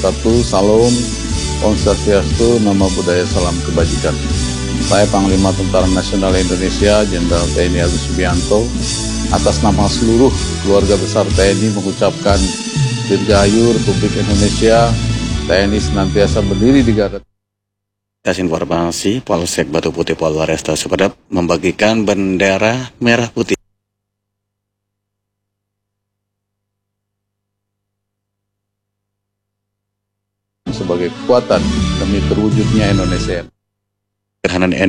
wabarakatuh. Salam, Om Swastiastu, Namo Buddhaya, salam kebajikan. Saya Panglima Tentara Nasional Indonesia, Jenderal TNI Agus Subianto, atas nama seluruh keluarga besar TNI mengucapkan Dirgahayu Republik Indonesia, TNI senantiasa berdiri di garda. Atas informasi, Polsek Batu Putih Polresta Superdap membagikan bendera merah putih sebagai kekuatan demi terwujudnya Indonesia. gerhana